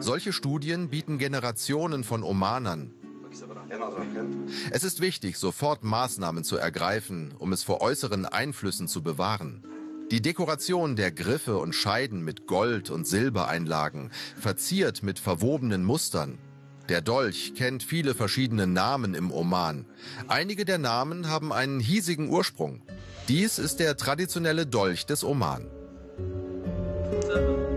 Solche Studien bieten Generationen von Omanern. Es ist wichtig, sofort Maßnahmen zu ergreifen, um es vor äußeren Einflüssen zu bewahren. Die Dekoration der Griffe und Scheiden mit Gold- und Silbereinlagen, verziert mit verwobenen Mustern. Der Dolch kennt viele verschiedene Namen im Oman. Einige der Namen haben einen hiesigen Ursprung. Dies ist der traditionelle Dolch des Oman.